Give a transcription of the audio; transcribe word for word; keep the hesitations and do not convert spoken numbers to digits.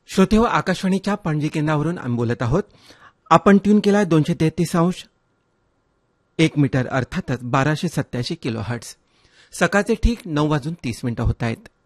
श्रोते हो, आकाशवाणीच्या पणजी केंद्रावरून आम्ही बोलत आहोत. आपण ट्यून केलाय दोनशे तेहतीस अंश एक मीटर, अर्थातच बाराशे सत्याऐंशी किलो हर्ट्स. सकाळचे ठीक नऊ वाजून तीस मिनिटं होत आहेत.